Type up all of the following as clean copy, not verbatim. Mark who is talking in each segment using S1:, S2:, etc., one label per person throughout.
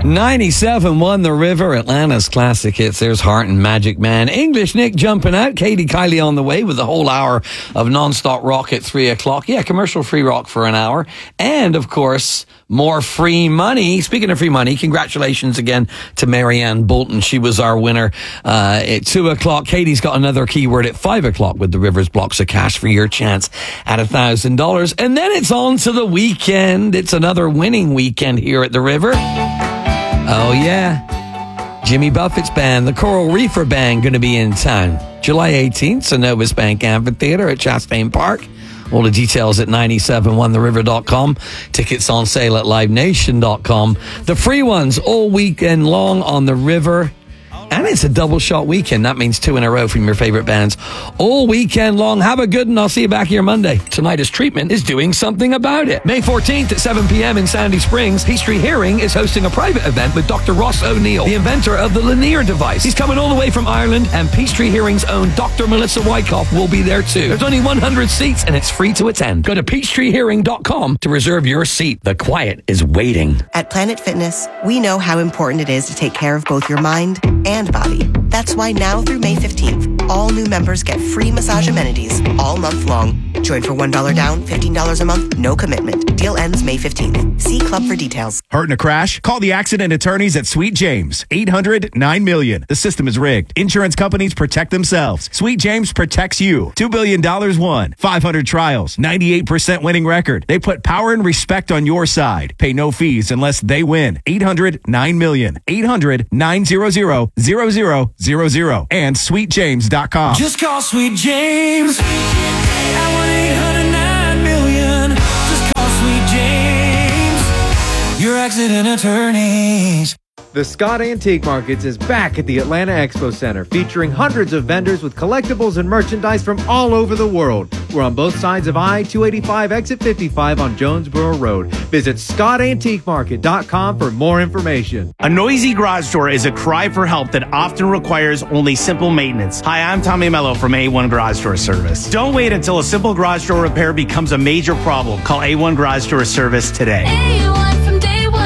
S1: 97.1 The River, Atlanta's classic hits. There's Heart and Magic Man. English Nick jumping out. Katie Kylie on the way with the whole hour of non-stop rock at 3 o'clock. Yeah, commercial-free rock for an hour. And, of course, more free money. Speaking of free money, congratulations again to Marianne Bolton. She was our winner at 2 o'clock. Katie's got another keyword at 5 o'clock with the Rivers blocks of cash for your chance at $1,000. And then it's on to the weekend. It's another winning weekend here at the River. Oh, yeah. Jimmy Buffett's band, the Coral Reefer Band, going to be in town. July 18th, Synovus Bank Amphitheater at Chastain Park. All the details at 971theriver.com. Tickets on sale at livenation.com. The free ones all weekend long on the River. And it's a double shot weekend. That means 2 in a row from your favorite bands all weekend long. Have a good one. I'll see you back here Monday. Tinnitus Treatment is doing something about it. May 14th at 7 p.m. in Sandy Springs, Peachtree Hearing is hosting a private event with Dr. Ross O'Neill, the inventor of the Lanier device. He's coming all the way from Ireland, and Peachtree Hearing's own Dr. Melissa Wyckoff will be there too. There's only 100 seats, and it's free to attend. Go to peachtreehearing.com to reserve your seat. The quiet is waiting.
S2: At Planet Fitness, we know how important it is to take care of both your mind and body. That's why now through May 15th, all new members get free massage amenities all month long. Join for $1 down, $15 a month, no commitment. Deal ends May 15th. See club for details.
S3: Hurt in a crash? Call the accident attorneys at Sweet James. 800-9-MILLION. The system is rigged. Insurance companies protect themselves. Sweet James protects you. $2 billion won. 500 trials. 98% winning record. They put power and respect on your side. Pay no fees unless they win. 800-9-MILLION. 800-900-0000. And sweetjames.com.
S4: Just call Sweet James at 1-800-9-MILLION. Just call Sweet James, your accident attorneys.
S5: The Scott Antique Markets is back at the Atlanta Expo Center, featuring hundreds of vendors with collectibles and merchandise from all over the world. We're on both sides of I-285 exit 55 on Jonesboro Road. Visit ScottAntiqueMarket.com for more information.
S6: A noisy garage door is a cry for help that often requires only simple maintenance. Hi, I'm Tommy Mello from A1 Garage Door Service. Don't wait until a simple garage door repair becomes a major problem. Call A1 Garage Door Service today.
S7: A1 from day one.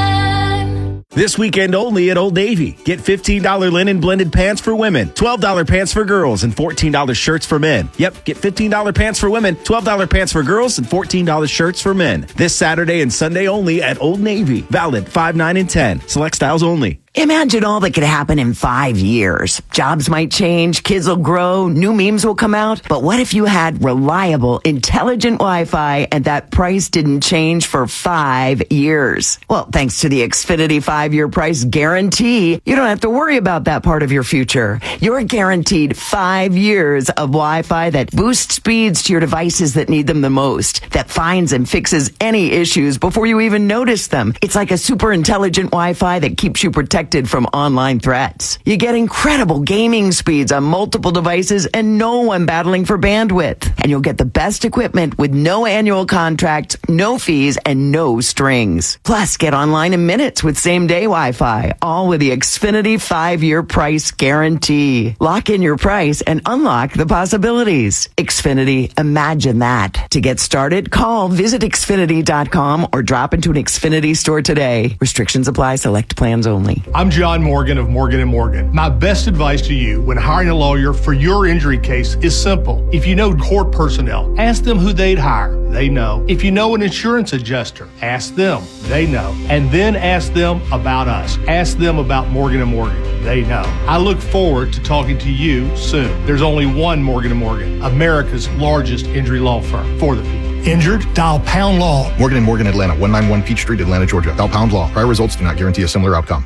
S3: This weekend only at Old Navy. Get $15 linen blended pants for women, $12 pants for girls, and $14 shirts for men. Yep, get $15 pants for women, $12 pants for girls, and $14 shirts for men. This Saturday and Sunday only at Old Navy. Valid 5, 9, and 10. Select styles only.
S8: Imagine all that could happen in 5 years. Jobs might change, kids will grow, new memes will come out. But what if you had reliable, intelligent Wi-Fi and that price didn't change for 5 years? Well, thanks to the Xfinity 5-year price guarantee, you don't have to worry about that part of your future. You're guaranteed 5 years of Wi-Fi that boosts speeds to your devices that need them the most, that finds and fixes any issues before you even notice them. It's like a super intelligent Wi-Fi that keeps you protected from online threats. You get incredible gaming speeds on multiple devices and no one battling for bandwidth. And you'll get the best equipment with no annual contracts, no fees, and no strings. Plus, get online in minutes with same-day Wi-Fi, all with the Xfinity 5-year price guarantee. Lock in your price and unlock the possibilities. Xfinity, imagine that. To get started, visit Xfinity.com or drop into an Xfinity store today. Restrictions apply. Select plans only.
S9: I'm John Morgan of Morgan & Morgan. My best advice to you when hiring a lawyer for your injury case is simple. If you know court personnel, ask them who they'd hire. They know. If you know an insurance adjuster, ask them. They know. And then ask them about us. Ask them about Morgan & Morgan. They know. I look forward to talking to you soon. There's only one Morgan & Morgan, America's largest injury law firm for the people.
S10: Injured? Dial Pound Law.
S11: Morgan & Morgan Atlanta, 191 Peach Street, Atlanta, Georgia. Dial Pound Law. Prior results do not guarantee a similar outcome.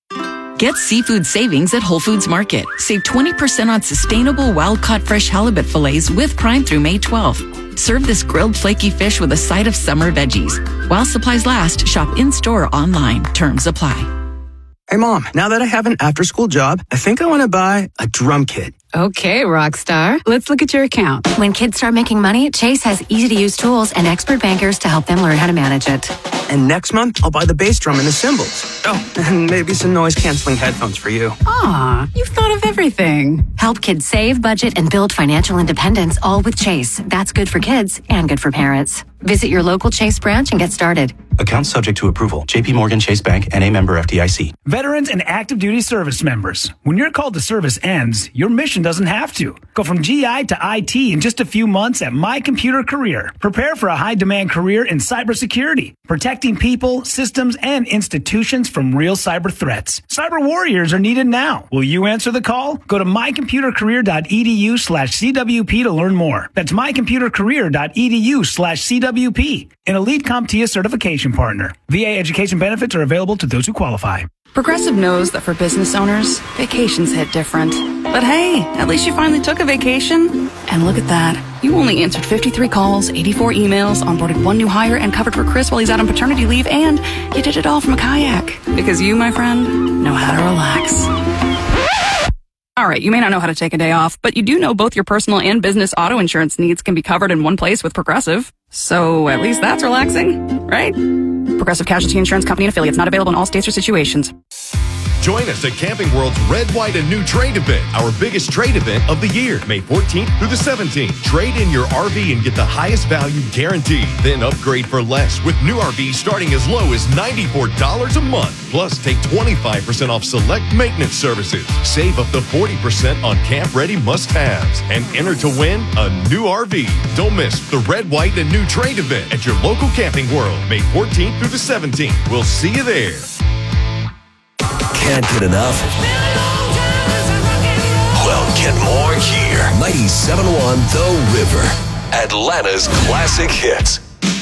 S12: Get seafood savings at Whole Foods Market. Save 20% on sustainable wild-caught fresh halibut fillets with Prime through May 12th. Serve this grilled flaky fish with a side of summer veggies. While supplies last, shop in-store or online. Terms apply.
S13: Hey, Mom, now that I have an after-school job, I think I want to buy a drum kit.
S14: Okay, Rockstar. Let's look at your account.
S15: When kids start making money, Chase has easy-to-use tools and expert bankers to help them learn how to manage it.
S13: And next month, I'll buy the bass drum and the cymbals. Oh, and maybe some noise-canceling headphones for you.
S14: Aw, you've thought of everything.
S7: Help kids save, budget, and build financial independence, all with Chase. That's good for kids and good for parents. Visit your local Chase branch and get started.
S15: Account subject to approval. J.P. Morgan Chase Bank, N.A. member FDIC.
S16: Veterans and active duty service members. When your call to service ends, your mission doesn't have to. Go from GI to IT in just a few months at My Computer Career. Prepare for a high-demand career in cybersecurity, protecting people, systems, and institutions from real cyber threats. Cyber warriors are needed now. Will you answer the call? Go to mycomputercareer.edu/CWP to learn more. That's mycomputercareer.edu/CWP. An Elite CompTIA certification partner. VA education benefits are available to those who qualify.
S17: Progressive knows that for business owners, vacations hit different. But hey, at least you finally took a vacation. And look at that. You only answered 53 calls, 84 emails, onboarded 1 new hire, and covered for Chris while he's out on paternity leave, and you did it all from a kayak. Because you, my friend, know how to relax. All right, you may not know how to take a day off, but you do know both your personal and business auto insurance needs can be covered in one place with Progressive. So at least that's relaxing, right? Progressive Casualty Insurance Company and affiliates, not available in all states or situations.
S18: Join us at Camping World's Red, White, and New Trade event, our biggest trade event of the year, May 14th through the 17th. Trade in your RV and get the highest value guaranteed. Then upgrade for less with new RVs starting as low as $94 a month. Plus, take 25% off select maintenance services. Save up to 40% on camp-ready must-haves. And enter to win a new RV. Don't miss the Red, White, and New Trade event at your local Camping World, May 14th through the 17th. We'll see you there.
S19: Can't get enough? Well, get more here. 97.1 The River, Atlanta's classic hits.